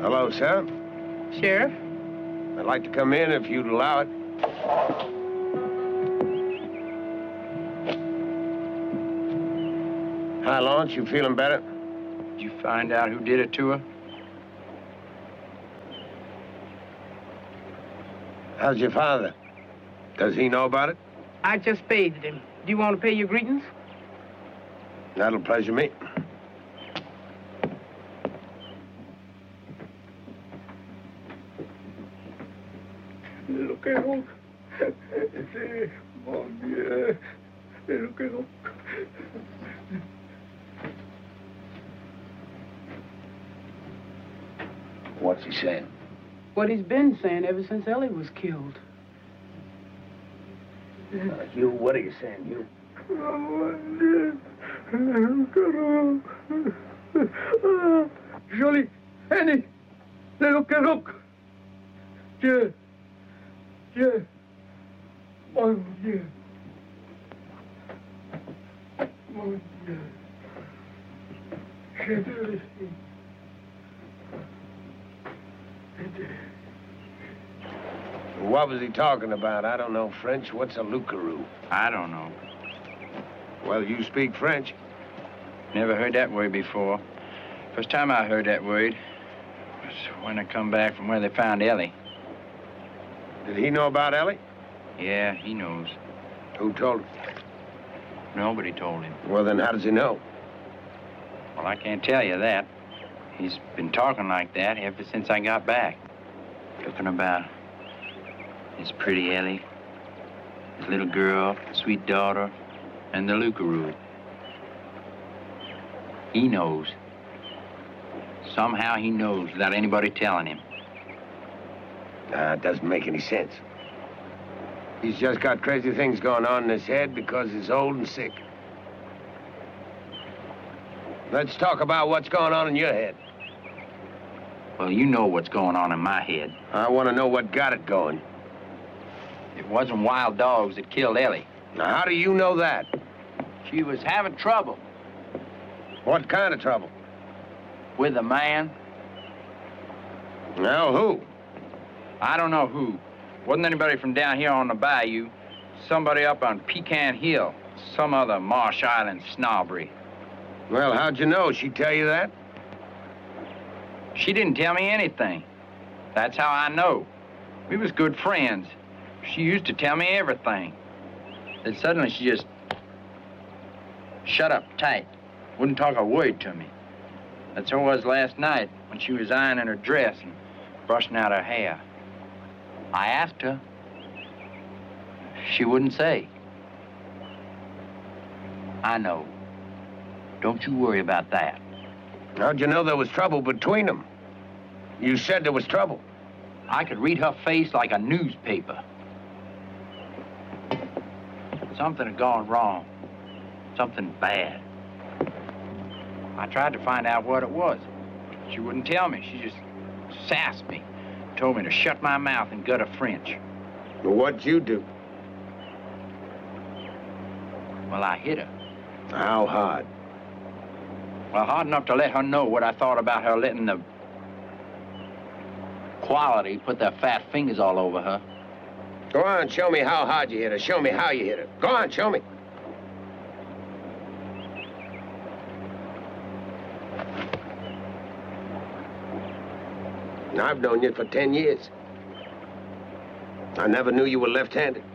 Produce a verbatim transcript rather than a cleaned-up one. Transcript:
Hello, sir. Sheriff? I'd like to come in if you'd allow it. Hi, Lawrence. You feeling better? Did you find out who did it to her? How's your father? Does he know about it? I just faded him. Do you want to pay your greetings? That'll pleasure me. Lo que no. Sí, mon Dieu. Lo que no. What's he saying? What he's been saying ever since Ellie was killed. Uh, Hugh, what are you saying, Hugh? Jolie, Annie, little look. Dieu, Dieu, mon Dieu, mon Dieu. Je te le dis. What was he talking about? I don't know French. What's a loup-garou? I don't know. Well, you speak French. Never heard that word before. First time I heard that word was when I come back from where they found Ellie. Did he know about Ellie? Yeah, he knows. Who told him? Nobody told him. Well, then how does he know? Well, I can't tell you that. He's been talking like that ever since I got back. Talking about his pretty Ellie, his little girl, sweet daughter, and the loup-garou. He knows. Somehow he knows without anybody telling him. Nah, it doesn't make any sense. He's just got crazy things going on in his head because he's old and sick. Let's talk about what's going on in your head. Well, you know what's going on in my head. I want to know what got it going. It wasn't wild dogs that killed Ellie. Now, how do you know that? She was having trouble What kind of trouble? with a man. Now, who? I don't know who. Wasn't anybody from down here on the bayou. Somebody up on Pecan Hill. Some other Marsh Island snobbery. Well, how'd you know? She tell you that? She didn't tell me anything. That's how I know. We was good friends. She used to tell me everything. Then suddenly she just shut up tight. Wouldn't talk a word to me. That's how it was last night when she was ironing her dress and brushing out her hair. I asked her. She wouldn't say. I know. Don't you worry about that. How'd you know there was trouble between them? You said there was trouble. I could read her face like a newspaper. Something had gone wrong. Something bad. I tried to find out what it was. She wouldn't tell me. She just sassed me. Told me to shut my mouth and gut her French. Well, what'd you do? Well, I hit her. How hard? Well, hard enough to let her know what I thought about her letting the quality put their fat fingers all over her. Go on, show me how hard you hit her. Show me how you hit her. Go on, show me. I've known you for ten years. I never knew you were left-handed.